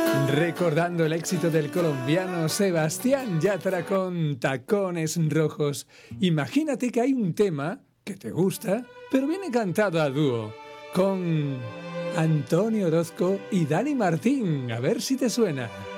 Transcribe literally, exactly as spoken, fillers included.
Recordando el éxito del colombiano Sebastián Yatra con Tacones Rojos. Imagínate que hay un tema que te gusta, pero viene cantado a dúo con Antonio Orozco y Dani Martín. A ver si te suena.